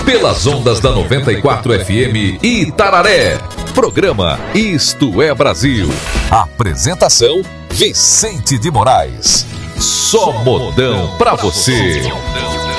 pelas ondas da 94 FM Itararé. Programa Isto é Brasil. Apresentação: Vicente de Moraes. Só modão pra você.